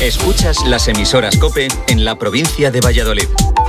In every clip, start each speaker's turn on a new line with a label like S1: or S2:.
S1: Escuchas las emisoras COPE en la provincia de Valladolid.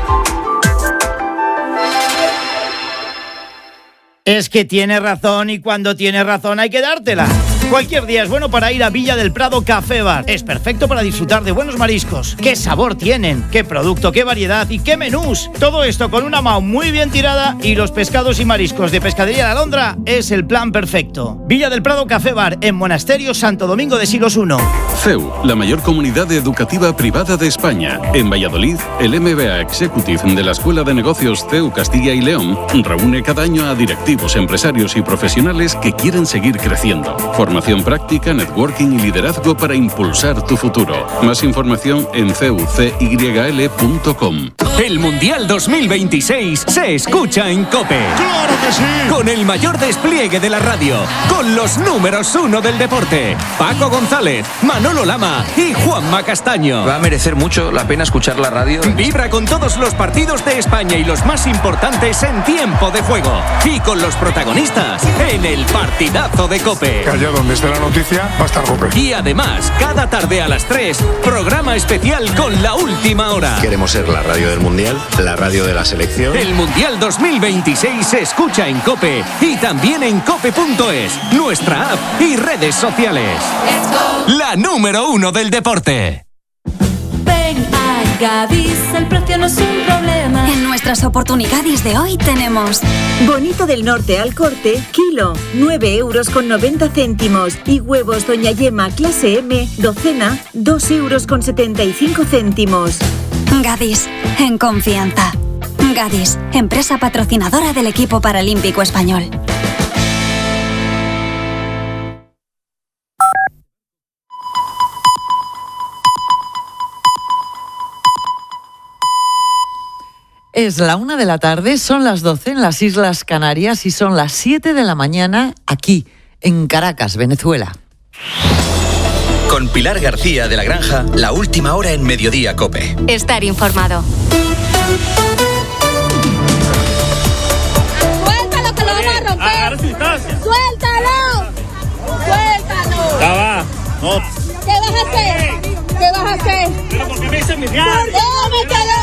S2: Es que tiene razón y cuando tiene razón hay que dártela. Cualquier día es bueno para ir a Villa del Prado Café Bar. Es perfecto para disfrutar de buenos mariscos. ¿Qué sabor tienen? ¿Qué producto? ¿Qué variedad? ¿Y qué menús? Todo esto con una MAU muy bien tirada y los pescados y mariscos de Pescadería La Alondra es el plan perfecto. Villa del Prado Café Bar en Monasterio Santo Domingo de Silos 1.
S3: CEU, la mayor comunidad educativa privada de España. En Valladolid, el MBA Executive de la Escuela de Negocios CEU Castilla y León reúne cada año a directivos, empresarios y profesionales que quieren seguir creciendo. Formación práctica, networking y liderazgo para impulsar tu futuro. Más información en ceucyl.com.
S4: El Mundial 2026 se escucha en COPE.
S5: ¡Claro que sí!
S4: Con el mayor despliegue de la radio, con los números 1 del deporte, Paco González, Manolo Lama y Juanma Castaño.
S6: Va a merecer mucho la pena escuchar la radio.
S4: Vibra con todos los partidos de España y los más importantes en tiempo de juego. Y con los protagonistas en el partidazo de COPE.
S5: Allá donde esté la noticia, va a estar COPE.
S4: Y además, cada tarde a las 3, programa especial con La Última Hora.
S7: Queremos ser la radio del Mundial, la radio de la selección.
S4: El Mundial 2026 se escucha en COPE y también en cope.es, nuestra app y redes sociales. La número 1 del deporte.
S8: Ven a Gadis, el precio no es un problema.
S9: En nuestras oportunidades de hoy tenemos
S10: bonito del norte al corte, kilo, 9,90 € y huevos Doña Yema clase M, docena, 2,75 €.
S9: Gadis, en confianza. Gadis, empresa patrocinadora del equipo paralímpico español.
S11: Es la 1 de la tarde, son las 12 en las Islas Canarias y son las 7 de la mañana aquí, en Caracas, Venezuela.
S1: Con Pilar García de la Granja, La Última Hora en Mediodía COPE.
S9: Estar informado.
S12: ¡Suéltalo, que lo vamos a romper! ¡Suéltalo! ¡Suéltalo!
S13: Ya va. No.
S12: ¿Qué vas a hacer? ¿Qué vas a hacer?
S13: Pero porque me dicen mis reales.
S12: ¡Tómatelo!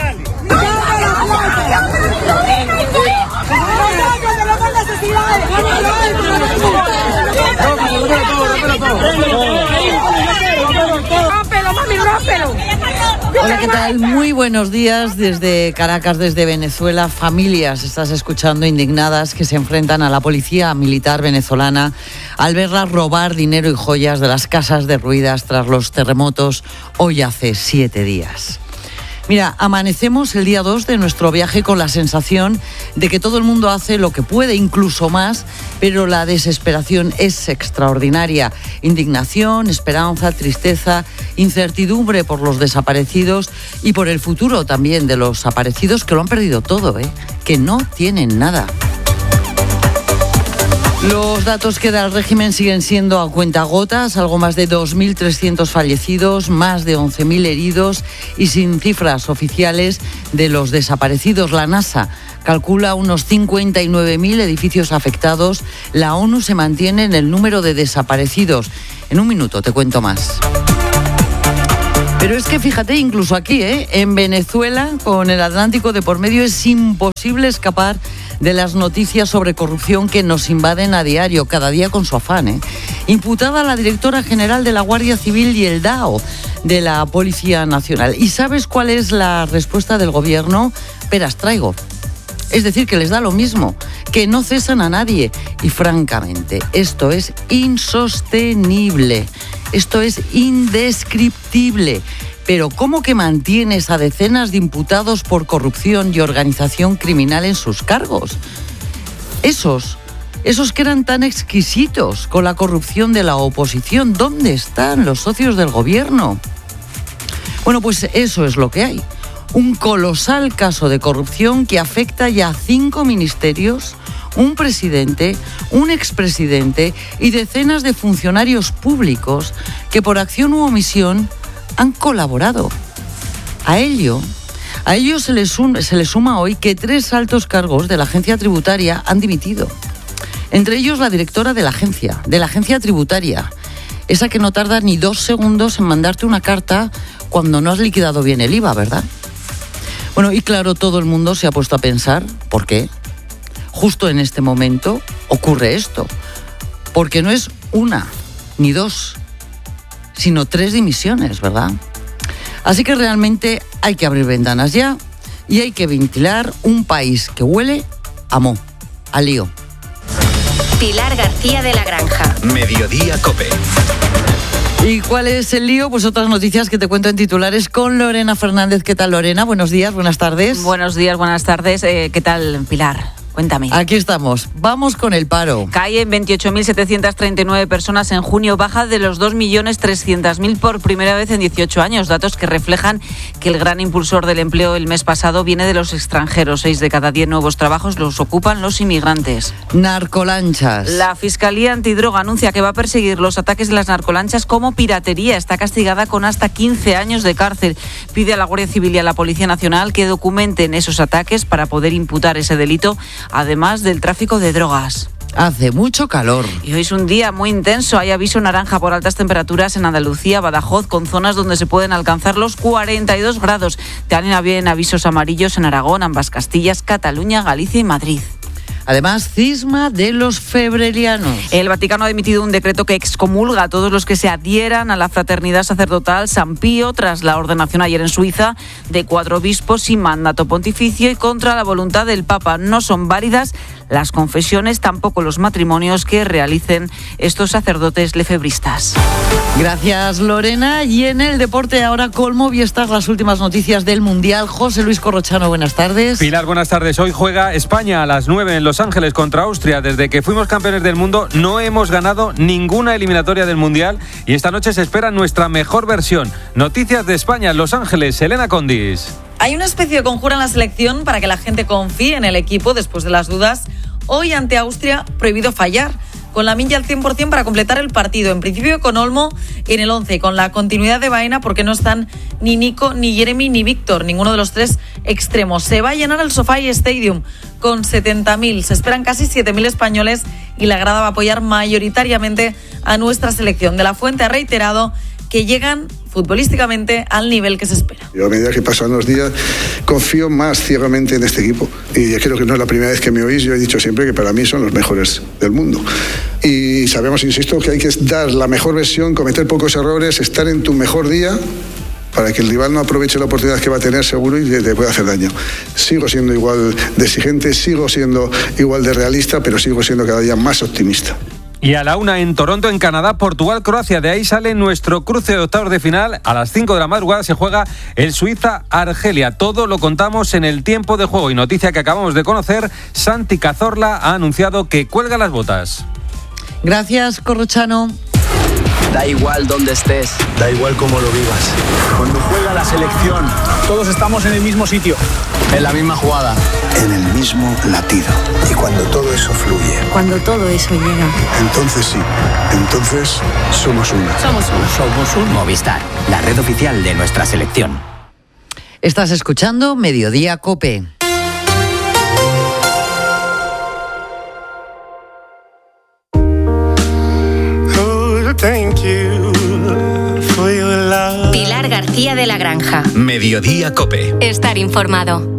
S11: Hola, ¿qué tal? Muy buenos días desde Caracas, desde Venezuela. Familias, estás escuchando, indignadas, que se enfrentan a la policía militar venezolana al verlas robar dinero y joyas de las casas derruidas tras los terremotos hoy hace 7 días. Mira, amanecemos el día 2 de nuestro viaje con la sensación de que todo el mundo hace lo que puede, incluso más, pero la desesperación es extraordinaria. Indignación, esperanza, tristeza, incertidumbre por los desaparecidos y por el futuro también de los aparecidos que lo han perdido todo, que no tienen nada. Los datos que da el régimen siguen siendo a cuentagotas, algo más de 2.300 fallecidos, más de 11.000 heridos y sin cifras oficiales de los desaparecidos. La NASA calcula unos 59.000 edificios afectados. La ONU se mantiene en el número de desaparecidos. En un minuto te cuento más. Pero es que fíjate, incluso aquí, en Venezuela, con el Atlántico de por medio, es imposible escapar de las noticias sobre corrupción que nos invaden a diario, cada día con su afán. Imputada la directora general de la Guardia Civil y el DAO de la Policía Nacional. ¿Y sabes cuál es la respuesta del gobierno? Peras traigo. Es decir, que les da lo mismo, que no cesan a nadie. Y francamente, esto es insostenible, esto es indescriptible. Pero ¿cómo que mantienes a decenas de imputados por corrupción y organización criminal en sus cargos? Esos que eran tan exquisitos con la corrupción de la oposición, ¿dónde están los socios del gobierno? Bueno, pues eso es lo que hay. Un colosal caso de corrupción que afecta ya a 5 ministerios, un presidente, un expresidente y decenas de funcionarios públicos que por acción u omisión han colaborado. A ello se le suma hoy que 3 altos cargos de la agencia tributaria han dimitido. Entre ellos la directora de la agencia tributaria. Esa que no tarda ni 2 segundos en mandarte una carta cuando no has liquidado bien el IVA, ¿verdad? Bueno, y claro, todo el mundo se ha puesto a pensar, ¿por qué? Justo en este momento ocurre esto. Porque no es 1 ni 2, sino 3 dimisiones, ¿verdad? Así que realmente hay que abrir ventanas ya y hay que ventilar un país que huele a moho, a lío.
S14: Pilar García de la Granja.
S1: Mediodía COPE.
S11: ¿Y cuál es el lío? Pues otras noticias que te cuento en titulares con Lorena Fernández. ¿Qué tal, Lorena? Buenos días, buenas tardes.
S15: Buenos días, buenas tardes. ¿Qué tal, Pilar? Cuéntame.
S11: Aquí estamos. Vamos con el paro.
S15: Cae en 28.739 personas en junio, baja de los 2.300.000 por primera vez en 18 años. Datos que reflejan que el gran impulsor del empleo el mes pasado viene de los extranjeros. 6 de cada 10 nuevos trabajos los ocupan los inmigrantes.
S11: Narcolanchas.
S15: La Fiscalía Antidroga anuncia que va a perseguir los ataques de las narcolanchas como piratería. Está castigada con hasta 15 años de cárcel. Pide a la Guardia Civil y a la Policía Nacional que documenten esos ataques para poder imputar ese delito, además del tráfico de drogas.
S11: Hace mucho calor.
S15: Y hoy es un día muy intenso. Hay aviso naranja por altas temperaturas en Andalucía, Badajoz, con zonas donde se pueden alcanzar los 42 grados. También avisos amarillos en Aragón, ambas Castillas, Cataluña, Galicia y Madrid.
S11: Además, cisma de los febrelianos.
S15: El Vaticano ha emitido un decreto que excomulga a todos los que se adhieran a la fraternidad sacerdotal San Pío tras la ordenación ayer en Suiza de 4 obispos sin mandato pontificio y contra la voluntad del Papa. No son válidas las confesiones, tampoco los matrimonios que realicen estos sacerdotes lefebristas.
S11: Gracias, Lorena. Y en el deporte ahora con Movistar, las últimas noticias del Mundial. José Luis Corrochano, buenas tardes.
S16: Pilar, buenas tardes. Hoy juega España a las 9 en Los Ángeles contra Austria. Desde que fuimos campeones del mundo no hemos ganado ninguna eliminatoria del Mundial y esta noche se espera nuestra mejor versión. Noticias de España en Los Ángeles, Elena Condis.
S17: Hay una especie de conjura en la selección para que la gente confíe en el equipo después de las dudas. Hoy ante Austria, prohibido fallar. Con la milla al 100% para completar el partido. En principio con Olmo en el 11, con la continuidad de Baena porque no están ni Nico, ni Jeremy, ni Víctor, ninguno de los 3 extremos. Se va a llenar el SoFi Stadium con 70.000. Se esperan casi 7.000 españoles y la grada va a apoyar mayoritariamente a nuestra selección. De la Fuente ha reiterado que llegan futbolísticamente al nivel que se espera.
S18: Yo a medida que pasan los días confío más ciegamente en este equipo y creo que no es la primera vez que me oís. Yo he dicho siempre que para mí son los mejores del mundo y sabemos, insisto, que hay que dar la mejor versión, cometer pocos errores, estar en tu mejor día para que el rival no aproveche la oportunidad que va a tener seguro y te pueda hacer daño. Sigo siendo igual de exigente, sigo siendo igual de realista, pero sigo siendo cada día más optimista.
S16: Y a la 1 en Toronto, en Canadá, Portugal, Croacia. De ahí sale nuestro cruce de octavos de final. A las 5 de la madrugada se juega el Suiza-Argelia. Todo lo contamos en el tiempo de juego. Y noticia que acabamos de conocer, Santi Cazorla ha anunciado que cuelga las botas.
S11: Gracias, Corrochano.
S19: Da igual dónde estés, da igual cómo lo vivas. Cuando juega la selección, todos estamos en el mismo sitio, en la misma jugada,
S20: en el mismo latido. Y cuando todo eso fluye,
S21: cuando todo eso llega,
S18: entonces sí, entonces somos uno.
S21: Somos un
S22: Movistar, la red oficial de nuestra selección.
S11: Estás escuchando Mediodía COPE.
S14: Pilar García de la Granja.
S1: Mediodía COPE.
S14: Estar informado.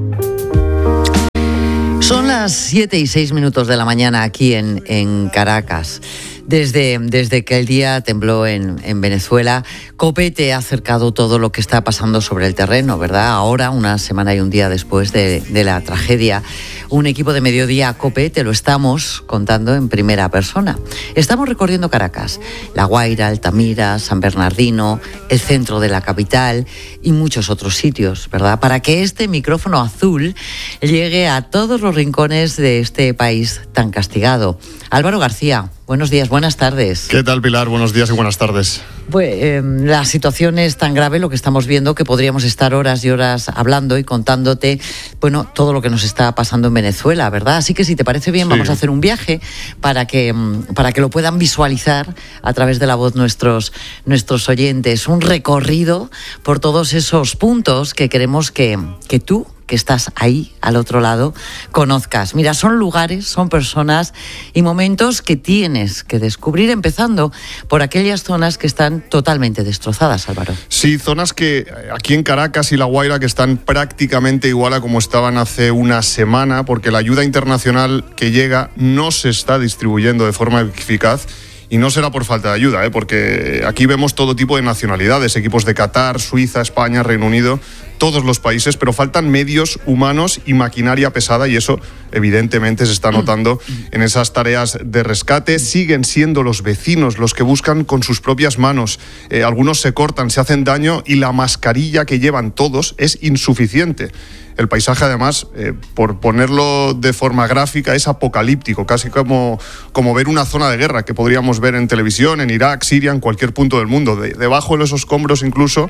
S11: Son las 7:06 de la mañana aquí en Caracas. Desde que el día tembló en Venezuela, COPE te ha acercado todo lo que está pasando sobre el terreno, ¿verdad? Ahora, una semana y un día después de la tragedia, un equipo de Mediodía COPE te lo estamos contando en primera persona. Estamos recorriendo Caracas, La Guaira, Altamira, San Bernardino, el centro de la capital y muchos otros sitios, ¿verdad? Para que este micrófono azul llegue a todos los rincones de este país tan castigado. Álvaro García, buenos días, buenas tardes.
S23: ¿Qué tal, Pilar? Buenos días y buenas tardes.
S11: Pues la situación es tan grave, lo que estamos viendo, que podríamos estar horas y horas hablando y contándote, bueno, todo lo que nos está pasando en Venezuela, ¿verdad? Así que si te parece bien, vamos a hacer un viaje para que lo puedan visualizar a través de la voz nuestros oyentes. Un recorrido por todos esos puntos que queremos que tú que estás ahí, al otro lado, conozcas. Mira, son lugares, son personas y momentos que tienes que descubrir, empezando por aquellas zonas que están totalmente destrozadas, Álvaro.
S23: Sí, zonas que aquí en Caracas y La Guaira que están prácticamente igual a como estaban hace una semana, porque la ayuda internacional que llega no se está distribuyendo de forma eficaz. Y no será por falta de ayuda, porque aquí vemos todo tipo de nacionalidades, equipos de Qatar, Suiza, España, Reino Unido, todos los países, pero faltan medios humanos y maquinaria pesada, y eso evidentemente se está notando en esas tareas de rescate. Siguen siendo los vecinos los que buscan con sus propias manos. Algunos se cortan, se hacen daño y la mascarilla que llevan todos es insuficiente. El paisaje, además, por ponerlo de forma gráfica, es apocalíptico, casi como ver una zona de guerra que podríamos ver en televisión, en Irak, Siria, en cualquier punto del mundo. Debajo de esos escombros incluso,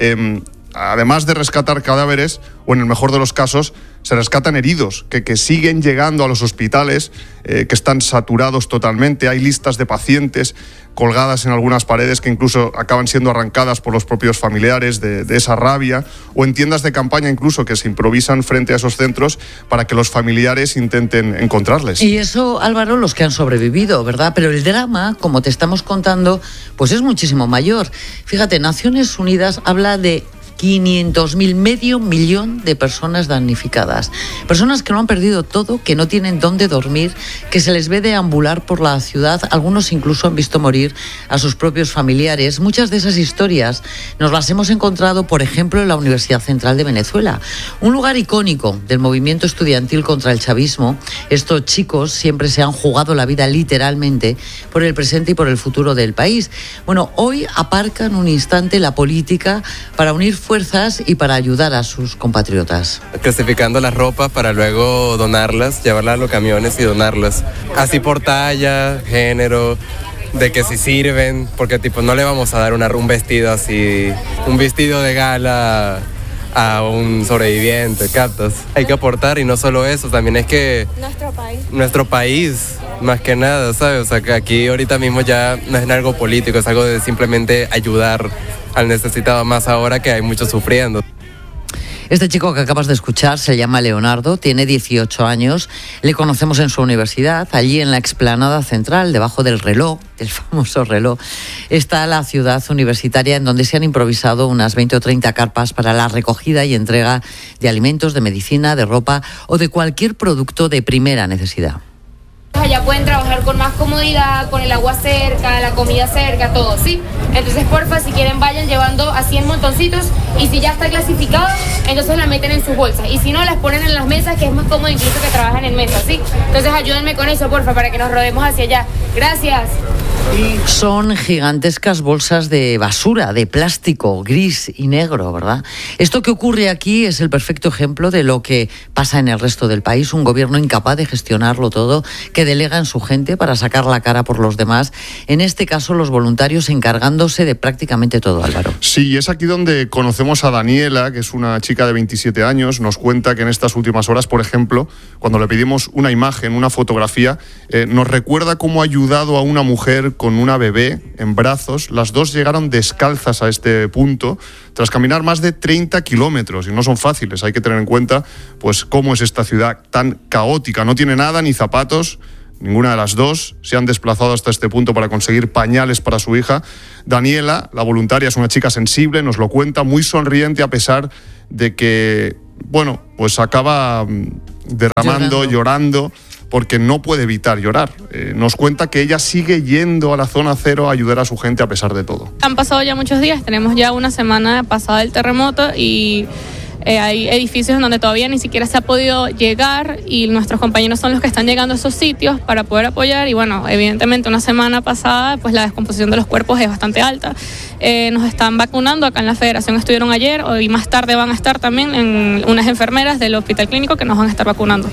S23: además de rescatar cadáveres, o en el mejor de los casos, se rescatan heridos que siguen llegando a los hospitales, que están saturados totalmente. Hay listas de pacientes colgadas en algunas paredes que incluso acaban siendo arrancadas por los propios familiares de esa rabia, o en tiendas de campaña incluso que se improvisan frente a esos centros para que los familiares intenten encontrarles.
S11: Y eso, Álvaro, los que han sobrevivido, ¿verdad? Pero el drama, como te estamos contando, pues es muchísimo mayor. Fíjate, Naciones Unidas habla de 500.000, medio millón de personas damnificadas. Personas que lo han perdido todo, que no tienen dónde dormir, que se les ve deambular por la ciudad. Algunos incluso han visto morir a sus propios familiares. Muchas de esas historias nos las hemos encontrado, por ejemplo, en la Universidad Central de Venezuela, un lugar icónico del movimiento estudiantil contra el chavismo. Estos chicos siempre se han jugado la vida literalmente por el presente y por el futuro del país. Bueno, hoy aparcan un instante la política para unir fuerzas y para ayudar a sus compatriotas.
S2: Clasificando las ropas para luego donarlas, llevarlas a los camiones y donarlas. Así por talla, género, de que si sirven, porque tipo no le vamos a dar un vestido así, un vestido de gala a un sobreviviente, ¿captas? Hay que aportar, y no solo eso, también es que nuestro país, más que nada, ¿sabes? O sea, que aquí ahorita mismo ya no es algo político, es algo de simplemente ayudar al necesitado, más ahora que hay muchos sufriendo.
S11: Este chico que acabas de escuchar se llama Leonardo, tiene 18 años, le conocemos en su universidad, allí en la explanada central, debajo del reloj, el famoso reloj, está la ciudad universitaria en donde se han improvisado unas 20 o 30 carpas para la recogida y entrega de alimentos, de medicina, de ropa o de cualquier producto de primera necesidad.
S3: Allá pueden trabajar con más comodidad, con el agua cerca, la comida cerca, todo, ¿sí? Entonces, porfa, si quieren vayan llevando así en montoncitos, y si ya está clasificado, entonces la meten en sus bolsas, y si no, las ponen en las mesas, que es más cómodo incluso que trabajen en mesas, ¿sí? Entonces ayúdenme con eso, porfa, para que nos rodemos hacia allá. Gracias.
S11: Son gigantescas bolsas de basura, de plástico gris y negro, ¿verdad? Esto que ocurre aquí es el perfecto ejemplo de lo que pasa en el resto del país. Un gobierno incapaz de gestionarlo todo, que delega en su gente para sacar la cara por los demás. En este caso, los voluntarios encargándose de prácticamente todo, Álvaro.
S23: Sí, es aquí donde conocemos a Daniela, que es una chica de 27 años. Nos cuenta que en estas últimas horas, por ejemplo, cuando le pedimos una imagen, una fotografía, nos recuerda cómo ha ayudado a una mujer con una bebé en brazos. Las dos llegaron descalzas a este punto tras caminar más de 30 kilómetros, y no son fáciles. Hay que tener en cuenta pues cómo es esta ciudad tan caótica. No tiene nada, ni zapatos. Ninguna de las dos se han desplazado hasta este punto para conseguir pañales para su hija. Daniela, la voluntaria, es una chica sensible, nos lo cuenta, muy sonriente, a pesar de que, bueno, pues acaba derramando, llorando, porque no puede evitar llorar. Nos cuenta que ella sigue yendo a la zona cero a ayudar a su gente a pesar de todo.
S6: Han pasado ya muchos días, tenemos ya una semana pasada el terremoto y hay edificios en donde todavía ni siquiera se ha podido llegar, y nuestros compañeros son los que están llegando a esos sitios para poder apoyar. Y bueno, evidentemente una semana pasada pues la descomposición de los cuerpos es bastante alta. Nos están vacunando acá en la Federación, estuvieron ayer, hoy más tarde van a estar también en unas enfermeras del hospital clínico que nos van a estar vacunando.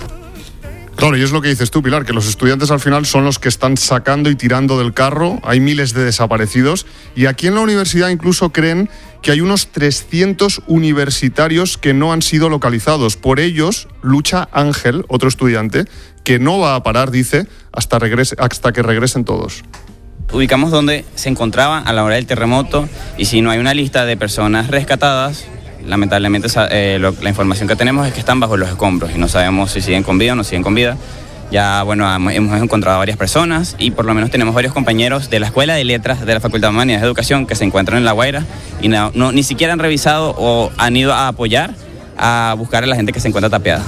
S23: Claro, y es lo que dices tú, Pilar, que los estudiantes al final son los que están sacando y tirando del carro. Hay miles de desaparecidos, y aquí en la universidad incluso creen que hay unos 300 universitarios que no han sido localizados. Por ellos lucha Ángel, otro estudiante, que no va a parar, dice, hasta que regresen todos.
S24: Ubicamos dónde se encontraban a la hora del terremoto, y si no hay una lista de personas rescatadas,
S4: Lamentablemente la información que tenemos es que están bajo los escombros y no sabemos si siguen con vida o no siguen con vida. Ya, bueno, hemos encontrado varias personas y por lo menos tenemos varios compañeros de la Escuela de Letras de la Facultad de Humanidades de Educación que se encuentran en La Guaira y ni siquiera han revisado o han ido a apoyar, a buscar a la gente que se encuentra tapiada.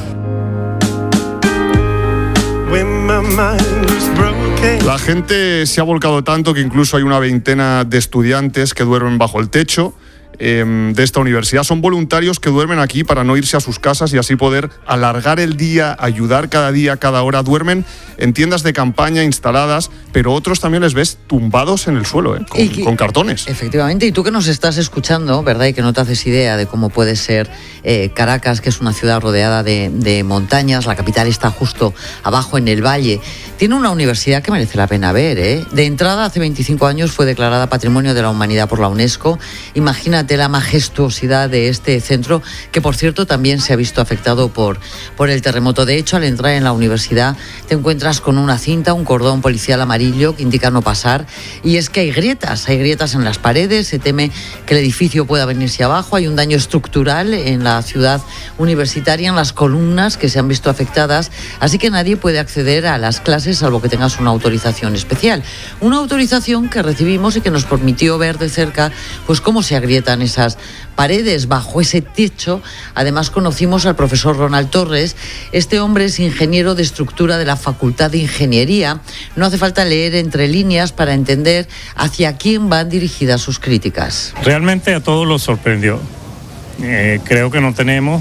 S23: La gente se ha volcado tanto que incluso hay una veintena de estudiantes que duermen bajo el techo de esta universidad. Son voluntarios que duermen aquí para no irse a sus casas y así poder alargar el día, ayudar cada día, cada hora. Duermen en tiendas de campaña instaladas, pero otros también les ves tumbados en el suelo, con cartones.
S11: Efectivamente, y tú que nos estás escuchando, ¿verdad? Y que no te haces idea de cómo puede ser Caracas, que es una ciudad rodeada de montañas, la capital está justo abajo en el valle. Tiene una universidad que merece la pena ver, ¿eh? De entrada, hace 25 años fue declarada Patrimonio de la Humanidad por la UNESCO. Imagínate la majestuosidad de este centro, que por cierto también se ha visto afectado por el terremoto. De hecho, al entrar en la universidad te encuentras con una cinta, un cordón policial amarillo que indica no pasar, y es que hay grietas en las paredes, se teme que el edificio pueda venirse abajo, hay un daño estructural en la ciudad universitaria, en las columnas que se han visto afectadas, así que nadie puede acceder a las clases salvo que tengas una autorización especial. Una autorización que recibimos y que nos permitió ver de cerca pues cómo se agrietan esas paredes bajo ese techo. Además conocimos al profesor Ronald Torres. Este hombre es ingeniero de estructura de la Facultad de Ingeniería. No hace falta leer entre líneas para entender hacia quién van dirigidas sus críticas.
S5: Realmente a todos los sorprendió. Creo que no tenemos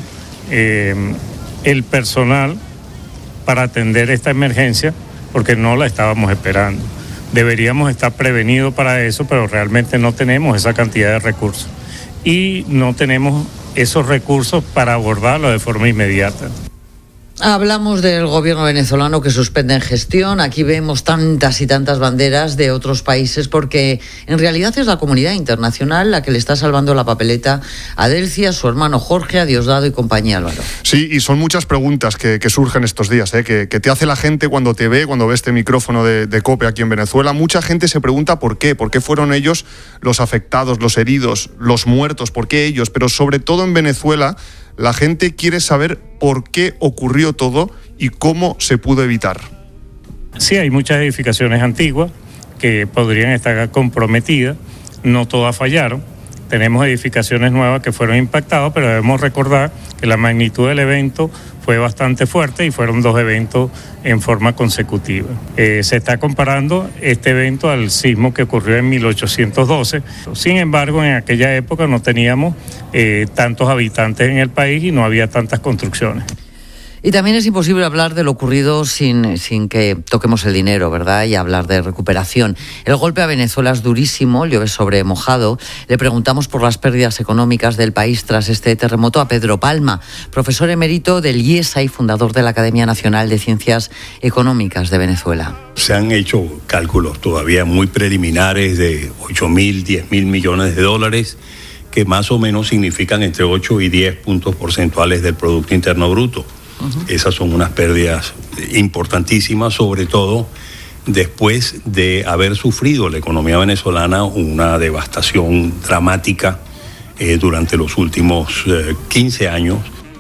S5: el personal para atender esta emergencia porque no la estábamos esperando. Deberíamos estar prevenidos para eso, pero realmente no tenemos esa cantidad de recursos. Y no tenemos esos recursos para abordarlo de forma inmediata.
S11: Hablamos del gobierno venezolano que suspende en gestión. Aquí vemos tantas y tantas banderas de otros países porque en realidad es la comunidad internacional la que le está salvando la papeleta a Delcy, a su hermano Jorge, a Diosdado y compañía, Álvaro.
S23: Sí, y son muchas preguntas que surgen estos días, que te hace la gente cuando te ve, cuando ve este micrófono de COPE aquí en Venezuela. Mucha gente se pregunta por qué fueron ellos los afectados, los heridos, los muertos, por qué ellos, pero sobre todo en Venezuela la gente quiere saber por qué ocurrió todo y cómo se pudo evitar.
S5: Sí, hay muchas edificaciones antiguas que podrían estar comprometidas, no todas fallaron. Tenemos edificaciones nuevas que fueron impactadas, pero debemos recordar que la magnitud del evento fue bastante fuerte y fueron 2 eventos en forma consecutiva. Se está comparando este evento al sismo que ocurrió en 1812. Sin embargo, en aquella época no teníamos tantos habitantes en el país y no había tantas construcciones.
S11: Y también es imposible hablar de lo ocurrido sin que toquemos el dinero, ¿verdad? Y hablar de recuperación. El golpe a Venezuela es durísimo, llueve sobre mojado. Le preguntamos por las pérdidas económicas del país tras este terremoto a Pedro Palma, profesor emérito del IESA y fundador de la Academia Nacional de Ciencias Económicas de Venezuela.
S7: Se han hecho cálculos todavía muy preliminares de 8.000, 10.000 millones de dólares, que más o menos significan entre 8 y 10 puntos porcentuales del Producto Interno Bruto. Esas son unas pérdidas importantísimas, sobre todo después de haber sufrido la economía venezolana una devastación dramática durante los últimos 15 años.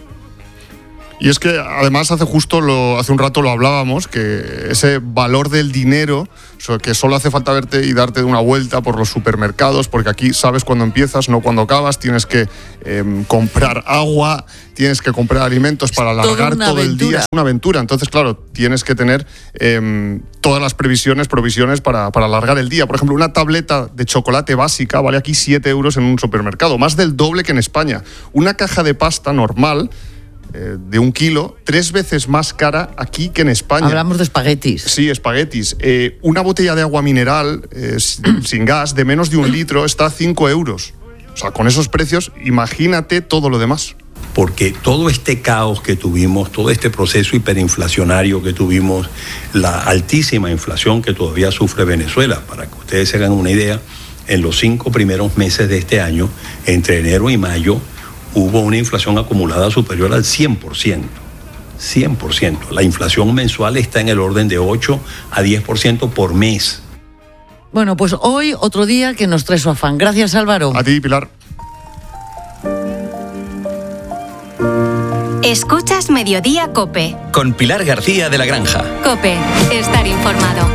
S23: Y es que además hace un rato lo hablábamos, que ese valor del dinero, que solo hace falta verte y darte una vuelta por los supermercados, porque aquí sabes cuándo empiezas, no cuándo acabas, tienes que comprar agua, tienes que comprar alimentos para alargar todo el día. Es una aventura, entonces claro, tienes que tener todas las provisiones para alargar el día. Por ejemplo, una tableta de chocolate básica vale aquí 7 euros en un supermercado, más del doble que en España. Una caja de pasta normal de 1 kilo, 3 veces más cara aquí que en España.
S11: Hablamos de espaguetis.
S23: Sí, espaguetis. Una botella de agua mineral sin gas de menos de 1 litro está a 5 euros. O sea, con esos precios, imagínate todo lo demás.
S7: Porque todo este caos que tuvimos, todo este proceso hiperinflacionario que tuvimos, la altísima inflación que todavía sufre Venezuela, para que ustedes se hagan una idea, en los 5 primeros meses de este año, entre enero y mayo, hubo una inflación acumulada superior al 100%. 100%. La inflación mensual está en el orden de 8 a 10% por mes.
S11: Bueno, pues hoy otro día que nos trae su afán. Gracias, Álvaro.
S23: A ti, Pilar.
S14: Escuchas Mediodía COPE.
S1: Con Pilar García de la Granja.
S14: COPE, estar informado.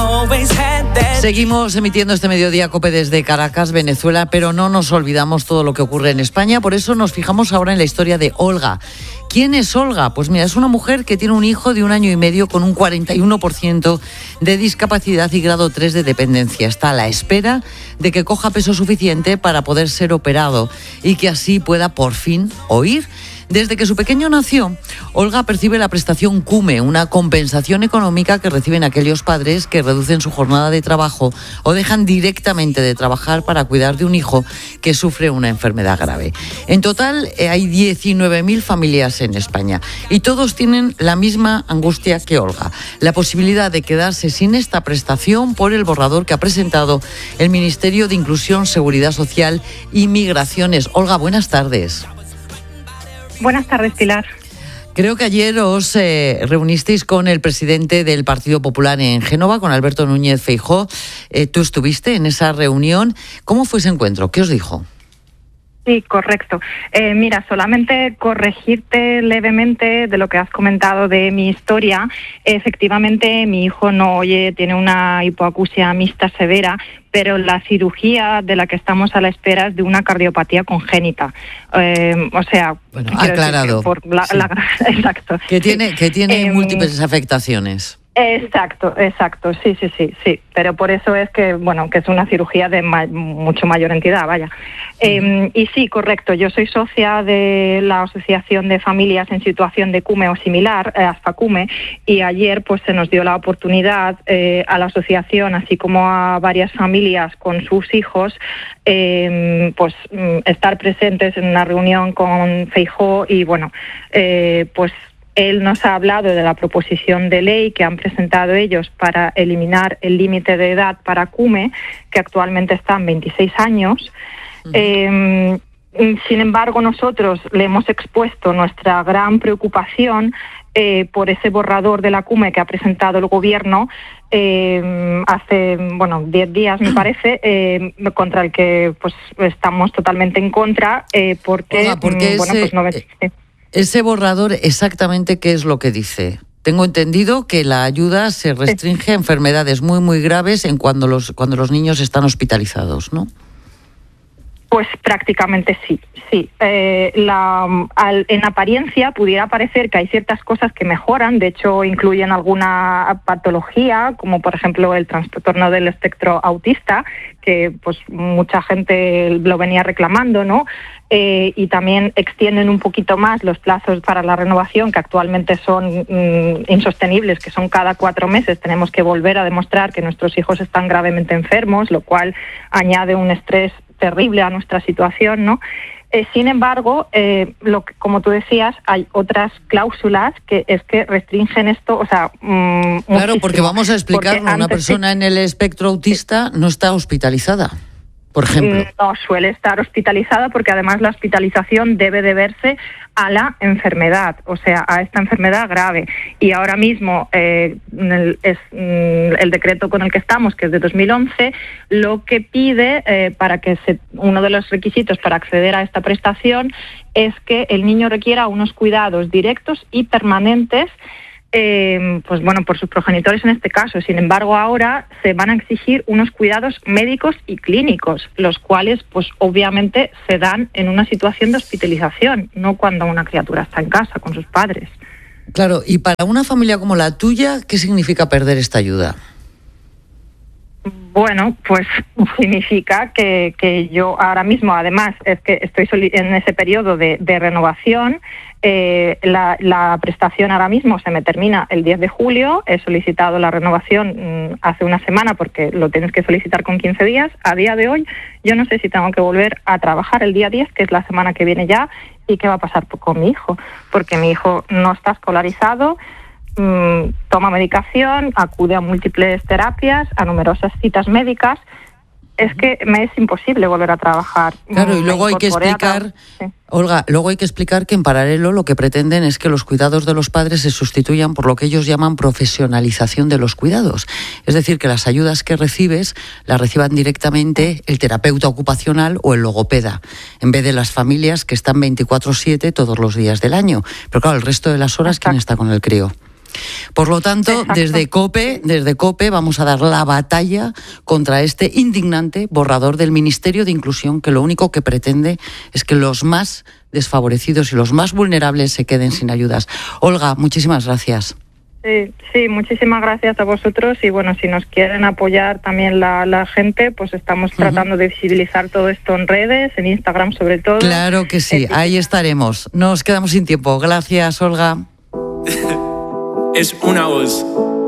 S11: Seguimos emitiendo este Mediodía COPE desde Caracas, Venezuela, pero no nos olvidamos todo lo que ocurre en España. Por eso nos fijamos ahora en la historia de Olga. ¿Quién es Olga? Pues mira, es una mujer que tiene un hijo de 1 año y medio con un 41% de discapacidad y grado 3 de dependencia. Está a la espera de que coja peso suficiente para poder ser operado y que así pueda por fin oír. Desde que su pequeño nació, Olga percibe la prestación CUME, una compensación económica que reciben aquellos padres que reducen su jornada de trabajo o dejan directamente de trabajar para cuidar de un hijo que sufre una enfermedad grave. En total hay 19.000 familias en España y todos tienen la misma angustia que Olga, la posibilidad de quedarse sin esta prestación por el borrador que ha presentado el Ministerio de Inclusión, Seguridad Social y Migraciones. Olga, buenas tardes.
S8: Buenas tardes, Pilar.
S11: Creo que ayer os reunisteis con el presidente del Partido Popular en Génova, con Alberto Núñez Feijóo. Tú estuviste en esa reunión. ¿Cómo fue ese encuentro? ¿Qué os dijo?
S8: Sí, correcto. Mira, solamente corregirte levemente de lo que has comentado de mi historia. Efectivamente, mi hijo no oye, tiene una hipoacusia mixta severa, pero la cirugía de la que estamos a la espera es de una cardiopatía congénita. O sea,
S11: bueno, aclarado.
S8: Exacto.
S11: Que tiene múltiples afectaciones.
S8: Exacto, sí. Pero por eso es que, bueno, que es una cirugía de mucho mayor entidad, vaya. Y sí, correcto, yo soy socia de la Asociación de Familias en Situación de CUME o similar, ASFA-CUME, y ayer pues se nos dio la oportunidad a la asociación, así como a varias familias con sus hijos, pues estar presentes en una reunión con Feijóo y, bueno, pues él nos ha hablado de la proposición de ley que han presentado ellos para eliminar el límite de edad para CUME, que actualmente está en 26 años. Sin embargo, nosotros le hemos expuesto nuestra gran preocupación por ese borrador de la CUME que ha presentado el Gobierno hace 10 días, me parece, contra el que pues estamos totalmente en contra, porque
S11: ese borrador, exactamente qué es lo que dice. Tengo entendido que la ayuda se restringe a enfermedades muy, muy graves cuando los niños están hospitalizados, ¿no?
S8: Pues prácticamente sí. En apariencia pudiera parecer que hay ciertas cosas que mejoran, de hecho incluyen alguna patología, como por ejemplo el trastorno del espectro autista, que pues mucha gente lo venía reclamando, ¿no? Y también extienden un poquito más los plazos para la renovación, que actualmente son insostenibles, que son cada 4 meses. Tenemos que volver a demostrar que nuestros hijos están gravemente enfermos, lo cual añade un estrés terrible a nuestra situación, ¿no? Sin embargo, como tú decías, hay otras cláusulas que restringen esto, o sea,
S11: claro, porque vamos a explicarlo, una persona en el espectro autista no está hospitalizada, por ejemplo.
S8: No suele estar hospitalizada porque además la hospitalización debe deberse a la enfermedad, o sea, a esta enfermedad grave. Y ahora mismo el decreto con el que estamos, que es de 2011, lo que pide para que uno de los requisitos para acceder a esta prestación es que el niño requiera unos cuidados directos y permanentes por sus progenitores en este caso. Sin embargo, ahora se van a exigir unos cuidados médicos y clínicos, los cuales, pues obviamente, se dan en una situación de hospitalización, no cuando una criatura está en casa con sus padres.
S11: Claro, y para una familia como la tuya, ¿qué significa perder esta ayuda?
S8: Bueno, pues significa que yo ahora mismo, además, es que estoy en ese periodo de renovación. La prestación ahora mismo se me termina el 10 de julio. He solicitado la renovación hace una semana porque lo tienes que solicitar con 15 días. A día de hoy yo no sé si tengo que volver a trabajar el día 10, que es la semana que viene ya, y qué va a pasar con mi hijo, porque mi hijo no está escolarizado, toma medicación, acude a múltiples terapias, a numerosas citas médicas es que me es imposible volver a trabajar.
S11: Claro, y luego hay que explicar, Olga, luego hay que explicar que en paralelo lo que pretenden es que los cuidados de los padres se sustituyan por lo que ellos llaman profesionalización de los cuidados. Es decir, que las ayudas que recibes las reciban directamente el terapeuta ocupacional o el logopeda, en vez de las familias que están 24/7 todos los días del año. Pero claro, el resto de las horas, ¿quién está con el crío? Por lo tanto, desde COPE vamos a dar la batalla contra este indignante borrador del Ministerio de Inclusión, que lo único que pretende es que los más desfavorecidos y los más vulnerables se queden sin ayudas. Olga, muchísimas gracias.
S8: Sí, muchísimas gracias a vosotros y bueno, si nos quieren apoyar también la gente, pues estamos tratando de visibilizar todo esto en redes, en Instagram sobre todo.
S11: Claro que sí, ahí estaremos. Nos quedamos sin tiempo. Gracias, Olga.
S9: Es una voz.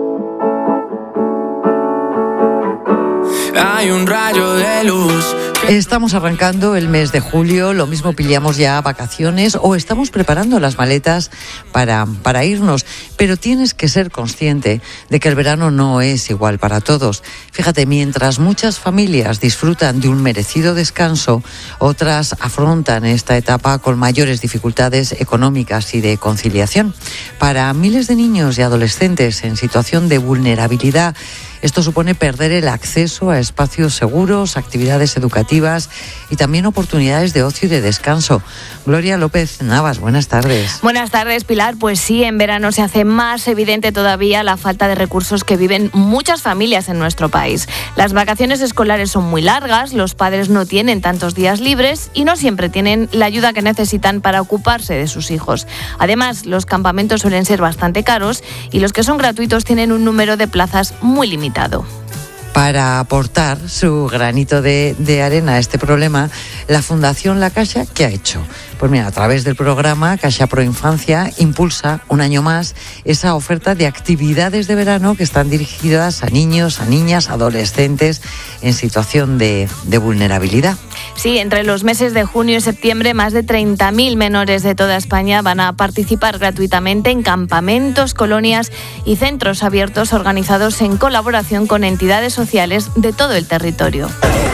S9: Hay un rayo de luz.
S11: Estamos arrancando el mes de julio, lo mismo pillamos ya vacaciones o estamos preparando las maletas para irnos, pero tienes que ser consciente de que el verano no es igual para todos. Fíjate, mientras muchas familias disfrutan de un merecido descanso, otras afrontan esta etapa con mayores dificultades económicas y de conciliación. Para miles de niños y adolescentes en situación de vulnerabilidad, esto supone perder el acceso a espacios seguros, actividades educativas y también oportunidades de ocio y de descanso. Gloria López Navas, buenas tardes.
S10: Buenas tardes, Pilar. Pues sí, en verano se hace más evidente todavía la falta de recursos que viven muchas familias en nuestro país. Las vacaciones escolares son muy largas, los padres no tienen tantos días libres y no siempre tienen la ayuda que necesitan para ocuparse de sus hijos. Además, los campamentos suelen ser bastante caros y los que son gratuitos tienen un número de plazas muy limitado.
S11: Para aportar su granito de arena a este problema, la Fundación La Caixa, ¿qué ha hecho? Pues mira, a través del programa Caixa Pro Infancia impulsa un año más esa oferta de actividades de verano que están dirigidas a niños, a niñas, adolescentes en situación de vulnerabilidad.
S10: Sí, entre los meses de junio y septiembre, más de 30.000 menores de toda España van a participar gratuitamente en campamentos, colonias y centros abiertos organizados en colaboración con entidades sociales de todo el territorio.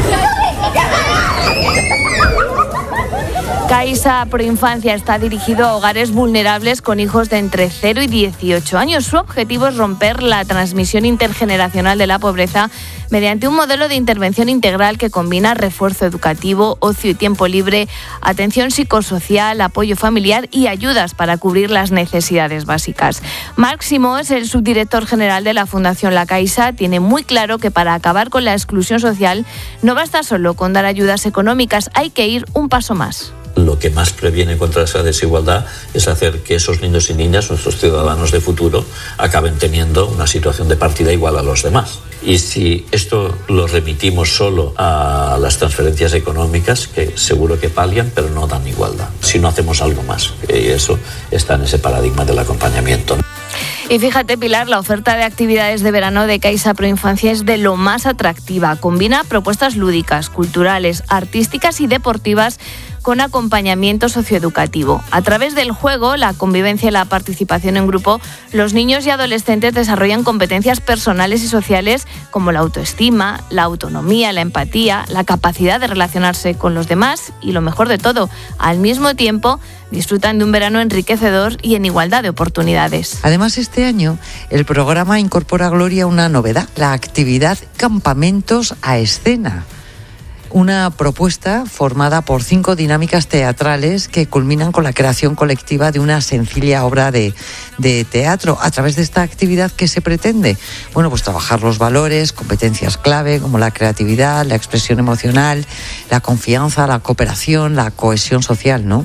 S10: Caixa Pro Infancia está dirigido a hogares vulnerables con hijos de entre 0 y 18 años. Su objetivo es romper la transmisión intergeneracional de la pobreza mediante un modelo de intervención integral que combina refuerzo educativo, ocio y tiempo libre, atención psicosocial, apoyo familiar y ayudas para cubrir las necesidades básicas. Marc Simós, el subdirector general de la Fundación La Caixa, tiene muy claro que para acabar con la exclusión social no basta solo con dar ayudas económicas, hay que ir un paso más.
S13: Lo que más previene contra esa desigualdad es hacer que esos niños y niñas, nuestros ciudadanos de futuro, acaben teniendo una situación de partida igual a los demás. Y si esto lo remitimos solo a las transferencias económicas, que seguro que palian, pero no dan igualdad. Si no hacemos algo más, y eso está en ese paradigma del acompañamiento.
S10: Y fíjate, Pilar, la oferta de actividades de verano de Caixa Pro Infancia es de lo más atractiva. Combina propuestas lúdicas, culturales, artísticas y deportivas con acompañamiento socioeducativo. A través del juego, la convivencia y la participación en grupo, los niños y adolescentes desarrollan competencias personales y sociales como la autoestima, la autonomía, la empatía, la capacidad de relacionarse con los demás y, lo mejor de todo, al mismo tiempo disfrutan de un verano enriquecedor y en igualdad de oportunidades.
S11: Además, este año el programa incorpora, Gloria, una novedad, la actividad Campamentos a Escena. Una propuesta formada por 5 dinámicas teatrales que culminan con la creación colectiva de una sencilla obra de teatro. A través de esta actividad, ¿qué se pretende? Bueno, pues trabajar los valores, competencias clave como la creatividad, la expresión emocional, la confianza, la cooperación, la cohesión social, ¿no?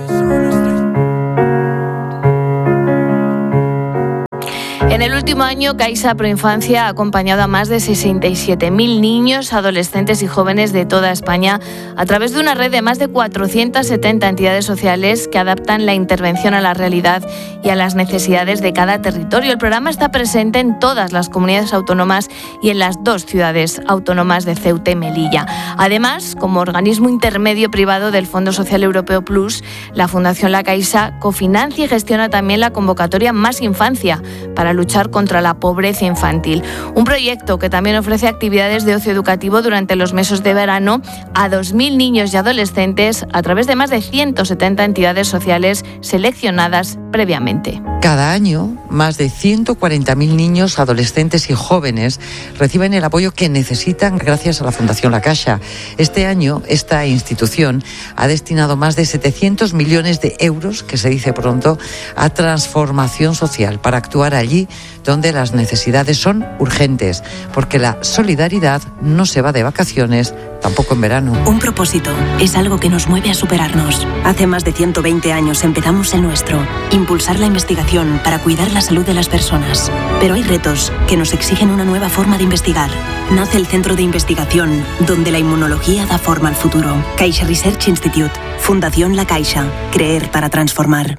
S10: En el último año, Caixa Pro Infancia ha acompañado a más de 67.000 niños, adolescentes y jóvenes de toda España a través de una red de más de 470 entidades sociales que adaptan la intervención a la realidad y a las necesidades de cada territorio. El programa está presente en todas las comunidades autónomas y en las 2 ciudades autónomas de Ceuta y Melilla. Además, como organismo intermedio privado del Fondo Social Europeo Plus, la Fundación La Caixa cofinancia y gestiona también la convocatoria Más Infancia para luchar luchar contra la pobreza infantil. Un proyecto que también ofrece actividades de ocio educativo durante los meses de verano a 2.000 niños y adolescentes a través de más de 170 entidades sociales seleccionadas previamente.
S11: Cada año, más de 140.000 niños, adolescentes y jóvenes reciben el apoyo que necesitan gracias a la Fundación La Caixa. Este año, esta institución ha destinado más de 700 millones de euros, que se dice pronto, a transformación social para actuar allí donde las necesidades son urgentes, porque la solidaridad no se va de vacaciones, tampoco en verano.
S12: Un propósito es algo que nos mueve a superarnos. Hace más de 120 años empezamos el nuestro, impulsar la investigación para cuidar la salud de las personas. Pero hay retos que nos exigen una nueva forma de investigar. Nace el Centro de Investigación, donde la inmunología da forma al futuro. Caixa Research Institute, Fundación La Caixa, creer para transformar.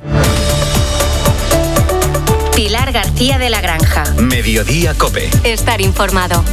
S14: Pilar García de la Granja.
S1: Mediodía COPE.
S14: Estar informado.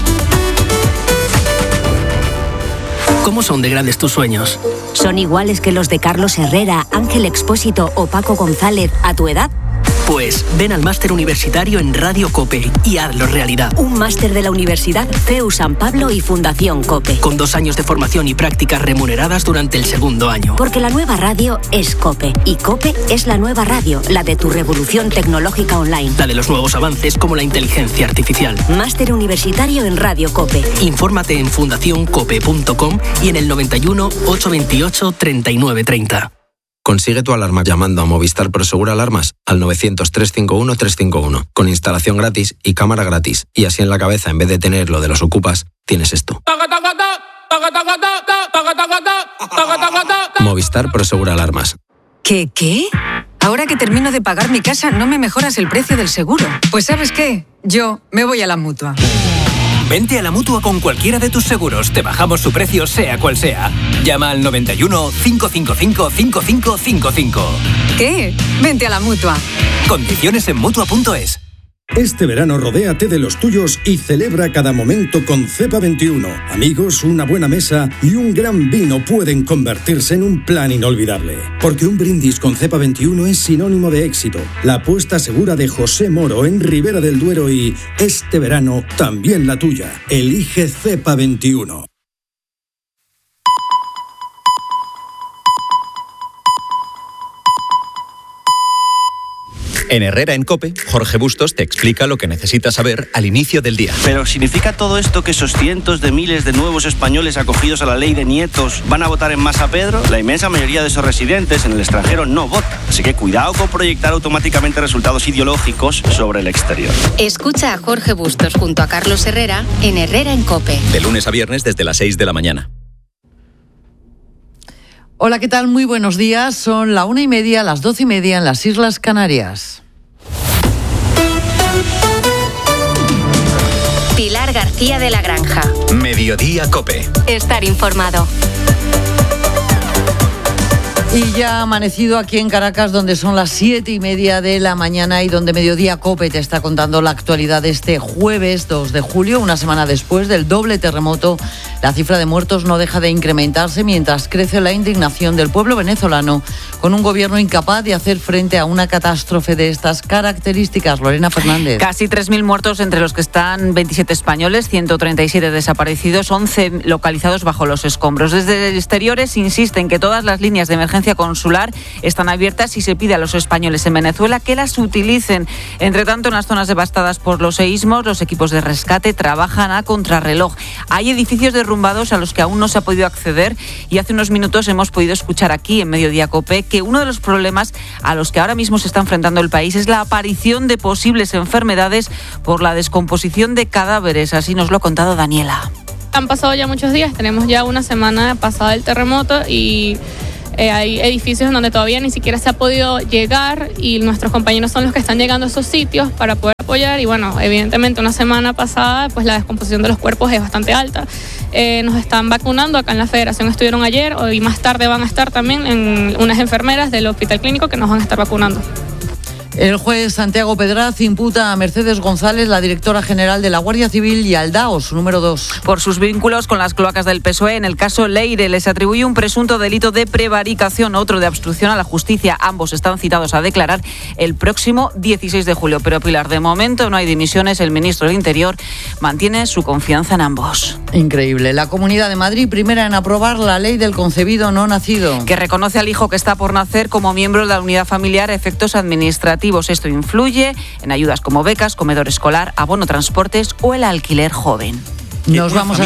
S15: ¿Cómo son de grandes tus sueños?
S21: ¿Son iguales que los de Carlos Herrera, Ángel Expósito o Paco González a tu edad?
S15: Pues ven al máster universitario en Radio COPE y hazlo realidad.
S21: Un máster de la Universidad CEU San Pablo y Fundación COPE.
S15: Con 2 años de formación y prácticas remuneradas durante el segundo año.
S21: Porque la nueva radio es COPE. Y COPE es la nueva radio, la de tu revolución tecnológica online.
S15: La de los nuevos avances como la inteligencia artificial.
S21: Máster universitario en Radio COPE.
S15: Infórmate en fundacioncope.com y en el 91 828 3930.
S17: Consigue tu alarma llamando a Movistar Prosegur Alarmas al 900 351 351 con instalación gratis y cámara gratis. Y así en la cabeza, en vez de tener lo de los ocupas, tienes esto. Movistar Prosegur Alarmas.
S24: ¿Qué? Ahora que termino de pagar mi casa, ¿no me mejoras el precio del seguro? Pues ¿sabes qué? Yo me voy a la Mutua.
S25: Vente a la Mutua con cualquiera de tus seguros. Te bajamos su precio, sea cual sea. Llama al 91 555 5555.
S24: ¿Qué? Vente a la Mutua.
S25: Condiciones en Mutua.es.
S26: Este verano rodéate de los tuyos y celebra cada momento con Cepa 21. Amigos, una buena mesa y un gran vino pueden convertirse en un plan inolvidable. Porque un brindis con Cepa 21 es sinónimo de éxito. La apuesta segura de José Moro en Ribera del Duero y este verano también la tuya. Elige Cepa 21.
S1: En Herrera en COPE, Jorge Bustos te explica lo que necesitas saber al inicio del día.
S27: Pero ¿significa todo esto que esos cientos de miles de nuevos españoles acogidos a la ley de nietos van a votar en masa Pedro? La inmensa mayoría de esos residentes en el extranjero no votan. Así que cuidado con proyectar automáticamente resultados ideológicos sobre el exterior.
S14: Escucha a Jorge Bustos junto a Carlos Herrera en Herrera en COPE.
S1: De lunes a viernes desde las 6 de la mañana.
S11: Hola, ¿qué tal? Muy buenos días. Son la 1:30, las 12:30 en las Islas Canarias.
S14: Pilar García de la Granja.
S1: Mediodía COPE.
S14: Estar informado.
S11: Y ya ha amanecido aquí en Caracas, donde son las 7:30 de la mañana y donde Mediodía COPE te está contando la actualidad de este jueves 2 de julio, una semana después del doble terremoto. La cifra de muertos no deja de incrementarse mientras crece la indignación del pueblo venezolano con un gobierno incapaz de hacer frente a una catástrofe de estas características. Lorena Fernández.
S28: Casi 3.000 muertos, entre los que están 27 españoles, 137 desaparecidos, 11 localizados bajo los escombros. Desde exteriores insisten que todas las líneas de emergencia consular están abiertas y se pide a los españoles en Venezuela que las utilicen. Entre tanto, en las zonas devastadas por los seísmos, los equipos de rescate trabajan a contrarreloj. Hay edificios derrumbados a los que aún no se ha podido acceder y hace unos minutos hemos podido escuchar aquí en Mediodía COPE que uno de los problemas a los que ahora mismo se está enfrentando el país es la aparición de posibles enfermedades por la descomposición de cadáveres. Así nos lo ha contado Daniela.
S6: Han pasado ya muchos días, tenemos ya una semana pasada el terremoto y hay edificios en donde todavía ni siquiera se ha podido llegar y nuestros compañeros son los que están llegando a esos sitios para poder apoyar y bueno, evidentemente una semana pasada pues la descomposición de los cuerpos es bastante alta. Nos están vacunando acá en la Federación, estuvieron ayer, hoy más tarde van a estar también en unas enfermeras del Hospital Clínico que nos van a estar vacunando.
S11: El juez Santiago Pedraz imputa a Mercedes González, la directora general de la Guardia Civil, y al DAO, su número 2.
S28: Por sus vínculos con las cloacas del PSOE, en el caso Leire les atribuye un presunto delito de prevaricación, otro de obstrucción a la justicia. Ambos están citados a declarar el próximo 16 de julio. Pero Pilar, de momento no hay dimisiones. El ministro del Interior mantiene su confianza en ambos.
S11: Increíble. La Comunidad de Madrid, primera en aprobar la ley del concebido no nacido,
S28: que reconoce al hijo que está por nacer como miembro de la unidad familiar a efectos administrativos. Esto influye en ayudas como becas, comedor escolar, abono transportes o el alquiler joven.
S11: Nos vamos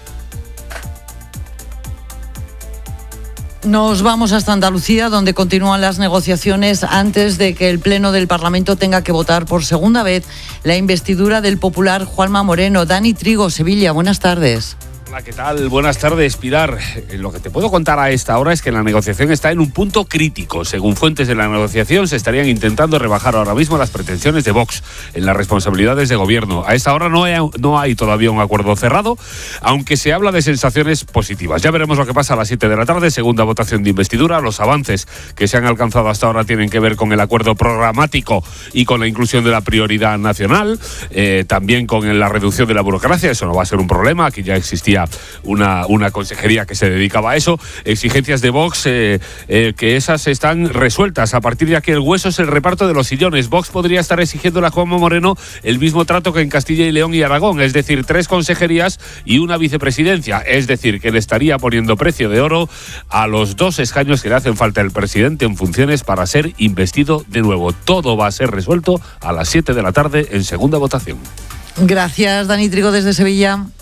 S11: hasta Andalucía, donde continúan las negociaciones antes de que el Pleno del Parlamento tenga que votar por segunda vez la investidura del popular Juanma Moreno. Dani Trigo, Sevilla, buenas tardes.
S2: Hola, ¿qué tal? Buenas tardes, Pilar. Lo que te puedo contar a esta hora es que la negociación está en un punto crítico. Según fuentes de la negociación, se estarían intentando rebajar ahora mismo las pretensiones de Vox en las responsabilidades de gobierno. A esta hora no hay todavía un acuerdo cerrado, aunque se habla de sensaciones positivas. Ya veremos lo que pasa a las 7 de la tarde, segunda votación de investidura. Los avances que se han alcanzado hasta ahora tienen que ver con el acuerdo programático y con la inclusión de la prioridad nacional, también con la reducción de la burocracia. Eso no va a ser un problema. Aquí ya existía una consejería que se dedicaba a eso. Exigencias de Vox, que esas están resueltas. A partir de aquí el hueso es el reparto de los sillones. Vox podría estar exigiendo a Juanma Moreno el mismo trato que en Castilla y León y Aragón, es decir, 3 consejerías y una vicepresidencia. Es decir, que le estaría poniendo precio de oro a los 2 escaños que le hacen falta al presidente en funciones para ser investido de nuevo. Todo va a ser resuelto a las 7 de la tarde en segunda votación.
S11: Gracias, Dani Trigo, desde Sevilla.